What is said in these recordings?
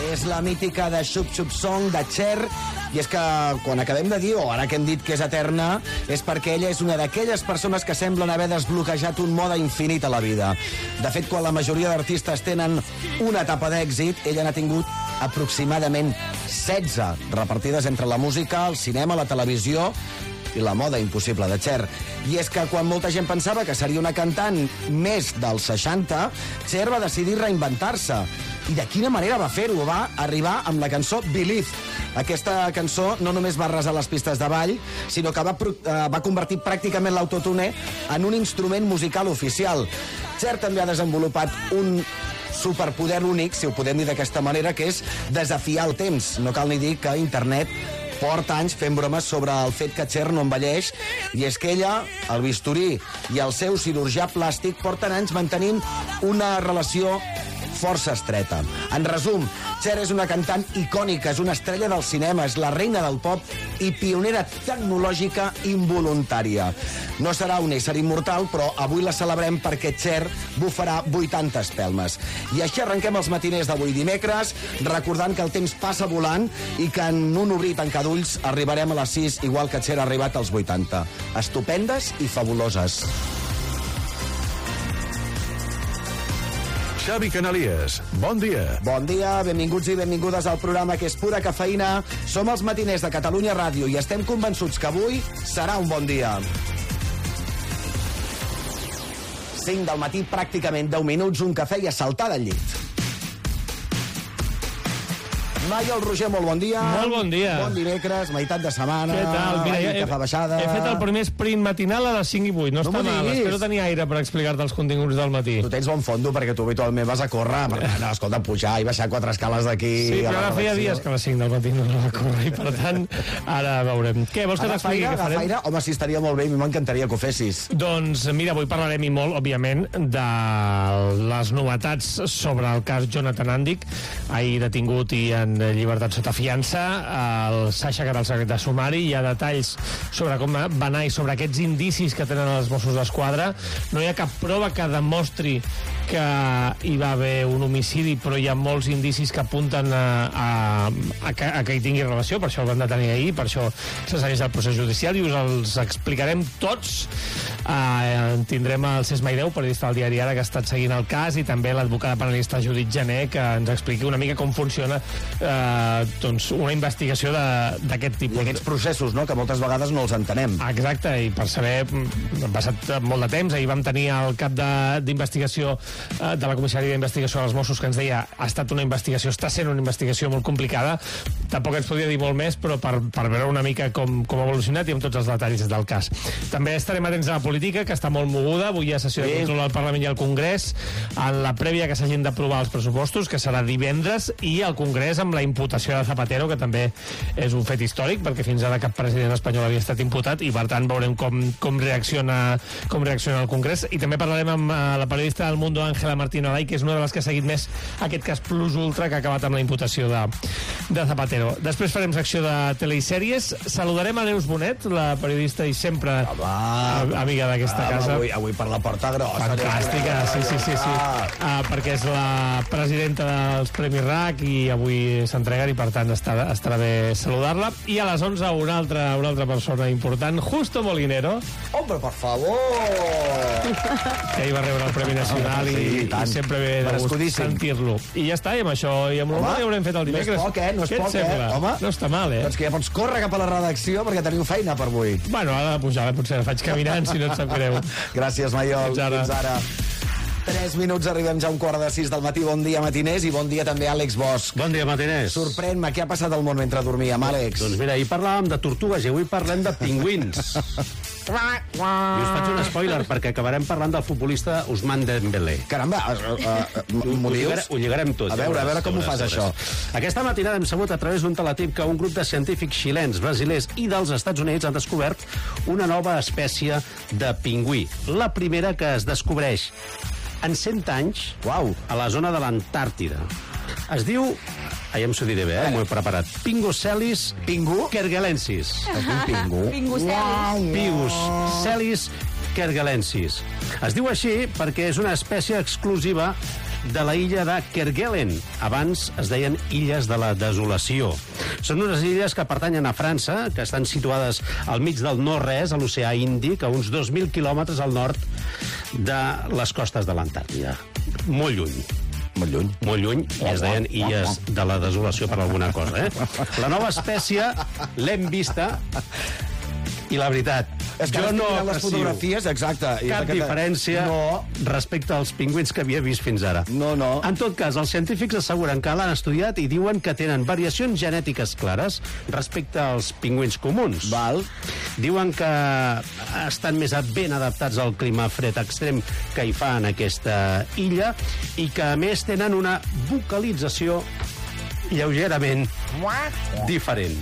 És la mítica de Xup Xup Song, de Cher, i és que quan acabem de dir, o ara que hem dit que és eterna, és perquè ella és una d'aquelles persones que semblen haver desbloquejat un mode infinit a la vida. De fet, quan la majoria d'artistes tenen una etapa d'èxit, ella n'ha tingut aproximadament 16, repartides entre la música, el cinema, la televisió i la moda impossible de Cher. I és que quan molta gent pensava que seria una cantant més dels 60, Cher va decidir reinventar-se. I de quina manera va fer-ho? Va arribar amb la cançó Believe. Aquesta cançó no només va arrasar les pistes de ball, sinó que va convertir pràcticament l'autotune en un instrument musical oficial. Cher també ha desenvolupat un superpoder únic, si ho podem dir d'aquesta manera, que és desafiar el temps. No cal ni dir que internet porta anys fent bromes sobre el fet que Cher no envelleix, i és que ella, el bisturí i el seu cirurgià plàstic porten anys mantenint una relació força estreta. En resum, Cher és una cantant icònica, és una estrella del cinema, és la reina del pop i pionera tecnològica involuntària. No serà un ésser immortal, però avui la celebrem perquè Cher bufarà 80 espelmes. I així arrenquem els matiners d'avui dimecres, recordant que el temps passa volant i que en un obrir i tancar d'ulls arribarem a les 6, igual que Cher ha arribat als 80. Estupendes i fabuloses. Xavi Canalies, bon dia. Bon dia, benvinguts i benvingudes al programa que és pura cafeïna. Som els matiners de Catalunya Ràdio i estem convençuts que avui serà un bon dia. 5 del matí, pràcticament 10 minuts, un cafè i a saltar del llit. Maia, el Roger, molt bon dia. Molt bon dia. Bon dimecres, meitat de setmana. Què tal? Mira, que fa baixada. He fet el primer sprint matinal a les 5 i 8. No està mal, espero tenir aire per explicar-te els continguts del matí. Tu tens bon fondo perquè tu habitualment vas a córrer. No, escolta, pujar i baixar 4 escales d'aquí. Sí, però ara feia dies que a les 5 del matí no anava a córrer i per tant, ara veurem. Què, vols que t'expliqui què farem? Agafaire? Home, sí, estaria molt bé, m'encantaria que ho fessis. Doncs mira, avui parlarem i molt, òbviament, de les novetats sobre el cas Jonathan Andic, ahir detingut i en llibertat sota fiança. El Sasha, que era el secret de sumari, hi ha detalls sobre com va anar i sobre aquests indicis que tenen els Mossos d'Esquadra. No hi ha cap prova que demostri que hi va haver un homicidi, però hi ha molts indicis que apunten a que hi tingui relació. Per això el van detenir ahir, per això se segueix el procés judicial i us els explicarem tots. Tindrem el Cesc Maideu, periodista del diari Ara, que ha estat seguint el cas, i també l'advocada penalista Judit Gené, que ens expliqui una mica com funciona doncs una investigació d'aquest tipus. I aquests processos, no?, que moltes vegades no els entenem. Exacte, i per saber, ha passat molt de temps. Ahir vam tenir el cap d'investigació de la comissària d'investigació dels Mossos, que ens deia ha estat una investigació, està sent una investigació molt complicada. Tampoc ens podria dir molt més, però per veure una mica com ha evolucionat i amb tots els detalls del cas. També estarem atents a la política, que està molt moguda. Avui hi ha sessió de control al Parlament i al Congrés, en la prèvia que s'hagin d'aprovar els pressupostos, que serà divendres, i al Congrés amb la imputació de Zapatero, que també és un fet històric, perquè fins ara cap president espanyol havia estat imputat, i per tant veurem com reacciona el Congrés. I també parlarem amb la periodista del Mundo, Ángela Martín Alay, que és una de les que ha seguit més aquest cas plus ultra que ha acabat amb la imputació de Zapatero. Després farem secció de telesèries. Saludarem a Neus Bonet, la periodista i sempre amiga d'aquesta casa. Avui per la porta grossa. Fantàstica, sí. Perquè és la presidenta dels Premis RAC i avui s'entreguen, i per tant estarà bé saludar-la. I a les 11 una altra persona important, Justo Molinero. Hombre, per favor! Que ahir va rebre el Premi Nacional i sempre ve de gust sentir-lo. I ja està, i amb això i amb l'humor ja haurem fet el dimecres. No és poc, home. No està mal, Doncs que ja pots córrer cap a la redacció perquè teniu feina per avui. Bueno, ara de pujar, potser la faig caminant, si no et sap greu. Gràcies, Maiol. Fins ara. 3 minuts, arribem ja a 5:45 del matí. Bon dia, matiners, i bon dia també a Àlex Bosch. Bon dia, matiners. Sorprèn-me, què ha passat al món mentre dormíem, Àlex? Doncs mira, ahir parlàvem de tortugues i avui parlem de pingüins. I us faig un spoiler, perquè acabarem parlant del futbolista Ousmane Dembélé. Caramba, m'ho dius? Ho lligarem tot. A veure com ho fas, això. Aquesta matinada hem sabut a través d'un teletip que un grup de científics xilens, brasilers i dels Estats Units han descobert una nova espècie de pingüí. La primera que es descobreix en 100 anys a la zona de l'Antàrtida. Es diu... Aviam s'ho diré bé, m'ho he preparat. Pingocelis kerguelensis. Pingocelis kerguelensis. Es diu així perquè és una espècie exclusiva de la illa de Kerguelen. Abans es deien Illes de la Desolació. Són unes illes que pertanyen a França, que estan situades al mig del no-res, a l'oceà Índic, a uns 2.000 quilòmetres al nord de les costes de l'Antàrtida. Molt lluny. Molt lluny. Molt lluny, i es deien Illes de la Desolació per alguna cosa, La nova espècie l'hem vista, i la veritat, És que jo no les fotografies, exacte. cap diferència respecte als pingüins que havia vist fins ara. No. En tot cas, els científics asseguren que l'han estudiat i diuen que tenen variacions genètiques clares respecte als pingüins comuns. Val. Diuen que estan més ben adaptats al clima fred extrem que hi fa en aquesta illa i que, a més, tenen una vocalització lleugerament diferent.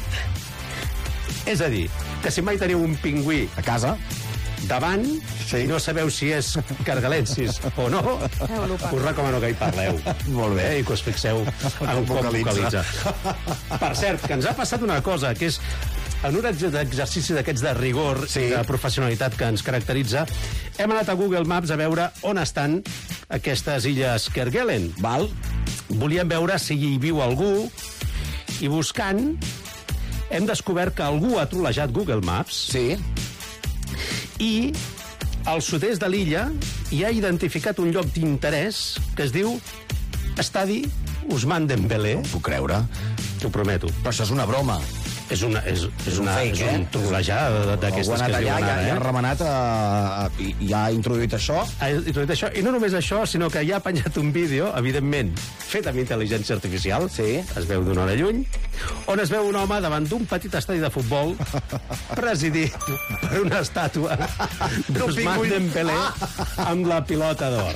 És a dir, que si mai teniu un pingüí A casa? davant, Sí. no sabeu si és cargalensis o no, us recomano que hi parleu. Molt bé. I que us fixeu en com vocalitza. Per cert, que ens ha passat una cosa, que és en un exercici d'aquests de rigor i de professionalitat que ens caracteritza, hem anat a Google Maps a veure on estan aquestes illes Kerguelen. Val. Volíem veure si hi viu algú, i buscant hem descobert que algú ha trolejat Google Maps Sí. i al sud-est de l'illa hi ha identificat un lloc d'interès que es diu Estadi Ousmane Dembélé. Puc creure. T'ho prometo. Però això és una broma. És un fake, un trolejar d'aquestes que es diuen ja ara, ha remenat i ha introduït això. Ha introduït això, i no només això, sinó que ja ha penjat un vídeo, evidentment, fet amb intel·ligència artificial, Sí. es veu d'una hora lluny, on es veu un home davant d'un petit estadi de futbol presidit per una estàtua d'Ousmane Dembélé amb la pilota d'or.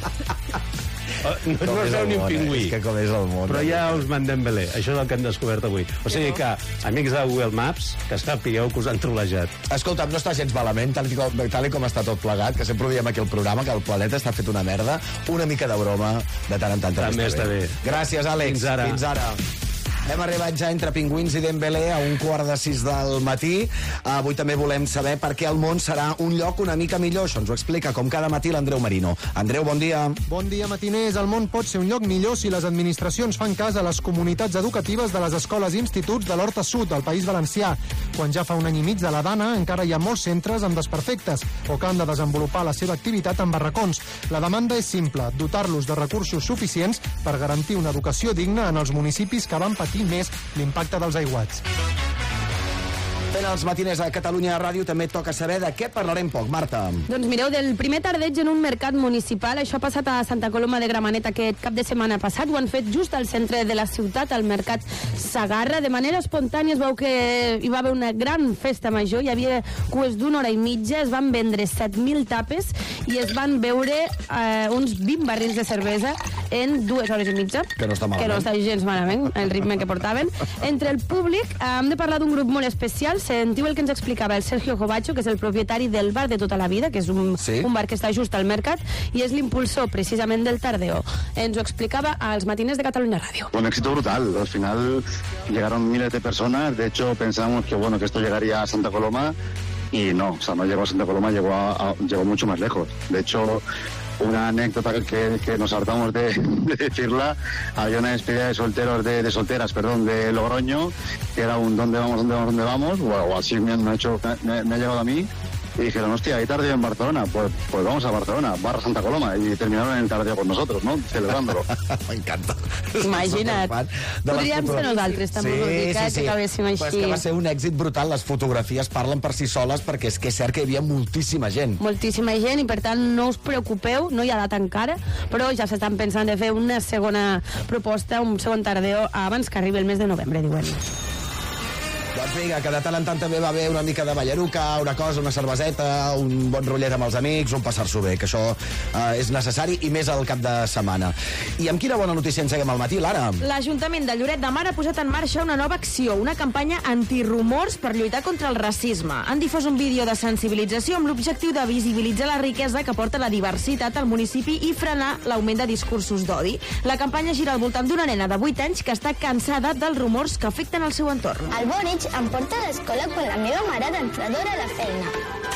No es veu ni un pingüí, És que com és el món. però hi ha Ousmane Dembélé. Això és el que hem descobert avui. O sigui que, amics de Google Maps, que sapigueu que us han trolejat. Escolta'm, no està gens malament, tal i com està tot plegat, que sempre ho diem aquí al programa, que el planeta està fet una merda. Una mica de broma, de tant en tant També està bé. Gràcies, Àlex. Fins ara. Fins ara. Hem arribat ja entre pingüins i Dembélé a 1:45 del matí. Avui també volem saber per què el món serà un lloc una mica millor. Això ens ho explica, com cada matí, l'Andreu Marino. Andreu, bon dia. Bon dia, matiners. El món pot ser un lloc millor si les administracions fan cas a les comunitats educatives de les escoles i instituts de l'Horta Sud, del País Valencià. Quan ja fa un any i mig de la Dana, encara hi ha molts centres amb desperfectes o que han de desenvolupar la seva activitat en barracons. La demanda és simple, dotar-los de recursos suficients per garantir una educació digna en els municipis que van patir més l'impacte dels aiguats. Fent els matiners a Catalunya Ràdio també toca saber de què parlarem poc. Marta. Doncs mireu, del primer tardeig en un mercat municipal. Això ha passat a Santa Coloma de Gramenet aquest cap de setmana passat. Ho han fet just al centre de la ciutat, al mercat Sagarra. De manera espontània es veu que hi va haver una gran festa major. Hi havia cues d'una hora i mitja, es van vendre 7.000 tapes i es van beure uns 20 barrils de cervesa en 2 hores i mitja. Que no està malament. Que no està gens malament, el ritme que portaven. Entre el públic hem de parlar d'un grup molt especial. Sentiu el que ens explicava el Sergio Jovacho, que és el propietari del bar de tota la vida, que és un bar que està just al mercat, i és l'impulsor precisament del Tardeo. Ens ho explicava als matiners de Catalunya Ràdio. Un éxito brutal. Al final llegaron miles de personas. De hecho, pensamos que esto llegaría a Santa Coloma y no. O sea, no llegó a Santa Coloma, llegó mucho más lejos. De hecho, una anécdota que nos hartamos de decirla, había una despedida de solteros de solteras, de Logroño, que era un ¿dónde vamos? O así me ha llegado a mí. Y dijeron, hostia, hay tardeo en Barcelona. Pues vamos a Barcelona, barra Santa Coloma. Y terminaron en el tardeo con nosotros, ¿no? Celebrándolo. M'encanta. Imagina't. Podríem ser nosaltres, també, que acabéssim així. Però és que va ser un èxit brutal. Les fotografies parlen per si soles, perquè és que és cert que hi havia moltíssima gent. Moltíssima gent, i per tant no us preocupeu, no hi ha data encara, però ja s'estan pensant de fer una segona proposta, un segon tardeo, abans que arribi el mes de novembre, diuen. Doncs vinga, que de tant en tant també va haver una mica de ballaruca, una cosa, una cerveseta, un bon rotllet amb els amics, un passar-s'ho bé, que això és necessari i més al cap de setmana. I amb quina bona notícia enceguem al matí, Lara? L'Ajuntament de Lloret de Mar ha posat en marxa una nova acció, una campanya antirumors per lluitar contra el racisme. Han difós un vídeo de sensibilització amb l'objectiu de visibilitzar la riquesa que porta la diversitat al municipi i frenar l'augment de discursos d'odi. La campanya gira al voltant d'una nena de 8 anys que està cansada dels rumors que afecten el seu entorn. El Bonic em porta a l'escola quan la meva mare d'entradora a la feina.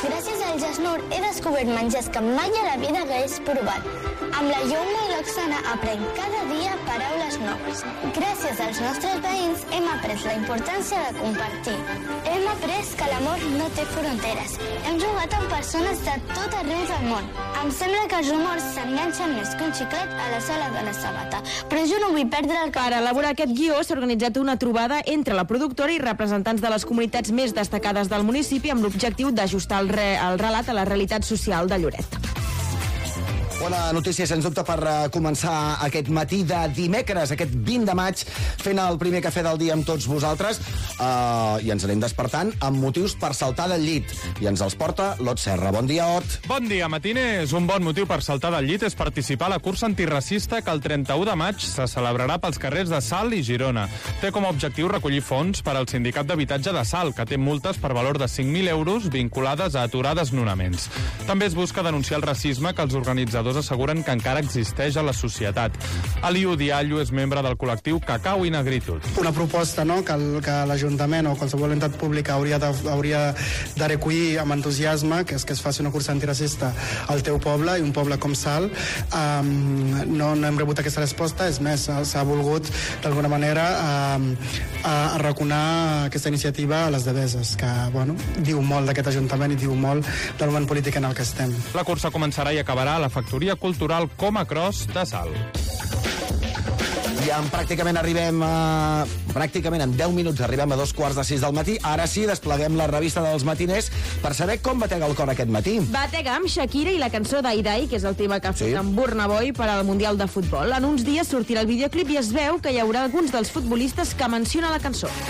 Gràcies al Jasnur he descobert menjars que mai a la vida hagués provat. Amb la Youma i l'Oxana aprenc cada dia paraules noves. Gràcies als nostres veïns hem après la importància de compartir. Hem après que l'amor no té fronteres. Hem jugat amb persones de tot arreu del món. Em sembla que els rumors s'enganxen més que un xiclet a la sola de la sabata, però jo no vull perdre el cap. Per elaborar aquest guió s'ha organitzat una trobada entre la productora i representants de les comunitats més destacades del municipi amb l'objectiu d'ajustar el relat a la realitat social de Lloret. Bona notícia, sens dubte, per començar aquest matí de dimecres, aquest 20 de maig, fent el primer cafè del dia amb tots vosaltres, i ens anem despertant amb motius per saltar del llit. I ens els porta l'Ot Serra. Bon dia, Ot. Bon dia, matiners. Un bon motiu per saltar del llit és participar a la cursa antiracista que el 31 de maig se celebrarà pels carrers de Salt i Girona. Té com a objectiu recollir fons per al Sindicat d'Habitatge de Salt, que té multes per valor de 5.000 euros vinculades a aturar desnonaments. També es busca denunciar el racisme que els organitzadors asseguren que encara existeix a la societat. Aliu Diallo és membre del col·lectiu Cacau i Negritud. Una proposta, no?, que l'Ajuntament o qualsevol entitat pública hauria de recollir amb entusiasme, que és que es faci una cursa antiracista al teu poble, i un poble com Salt. No hem rebut aquesta resposta, és més, s'ha volgut d'alguna manera arraconar aquesta iniciativa a les Deveses, que, bueno, diu molt d'aquest Ajuntament i diu molt del moment polític en el que estem. La cursa començarà i acabarà a la Factoria Cultural Coma Cross de Salt. I pràcticament en 10 minuts arribem a 2:45 del matí. Ara sí, despleguem la revista dels matiners per saber com batega el cor aquest matí. Batega amb Shakira i la cançó d'Ai Dai, que és el tema que ha fet amb Burna Boy per al Mundial de Futbol. En uns dies sortirà el videoclip i es veu que hi haurà alguns dels futbolistes que menciona la cançó.